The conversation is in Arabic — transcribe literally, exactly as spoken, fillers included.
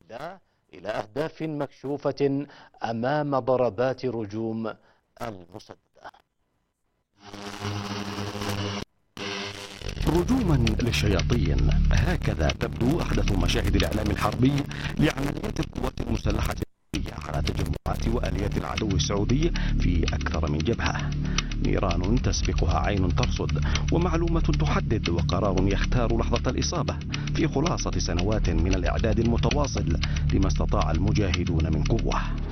أدى إلى أهداف مكشوفة أمام ضربات رجوم المسددة. رجوما للشياطين، هكذا تبدو أحدث مشاهد الإعلام الحربي لعمليات القوات المسلحة على تجمعات وآليات العدو السعودي في أكثر من جبهة. نيران تسبقها عين ترصد، ومعلومة تحدد، وقرار يختار لحظة الإصابة، في خلاصة سنوات من الإعداد المتواصل لما استطاع المجاهدون من قوة.